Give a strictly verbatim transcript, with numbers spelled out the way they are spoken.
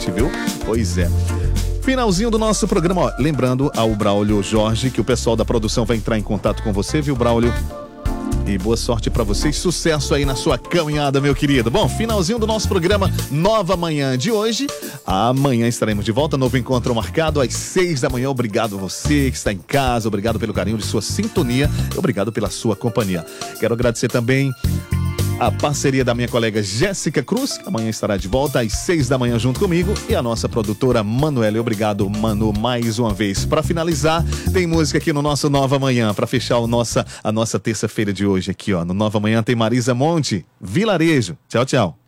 noite, viu? Pois é. Finalzinho do nosso programa, ó, lembrando ao Braulio Jorge que o pessoal da produção vai entrar em contato com você, viu, Braulio? E boa sorte pra vocês, sucesso aí na sua caminhada, meu querido. Bom, finalzinho do nosso programa, nova manhã de hoje. Amanhã estaremos de volta, novo encontro marcado às seis da manhã. Obrigado a você que está em casa, obrigado pelo carinho de sua sintonia, obrigado pela sua companhia. Quero agradecer também a parceria da minha colega Jéssica Cruz, que amanhã estará de volta às seis da manhã junto comigo, e a nossa produtora Manuela. Obrigado, Manu, mais uma vez. Para finalizar, tem música aqui no nosso Nova Manhã, para fechar o nossa, a nossa terça-feira de hoje aqui, ó. No Nova Manhã tem Marisa Monte, Vilarejo. Tchau, tchau.